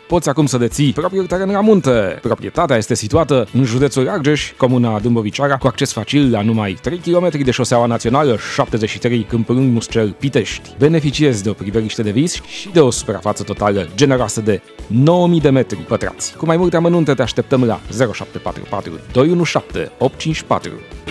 poți acum să deții propriul teren la munte. Proprietatea este situată în județul Argeș, comuna Dâmboviceara, cu acces facil la numai 3 km de șoseaua națională 73 Câmpulung Muscel Pitești. Beneficiezi de o priveliște de vis și de o suprafață totală generoasă de 9000 de metri pătrați. Cu mai multe amănunte te așteptăm la 0744 217 854.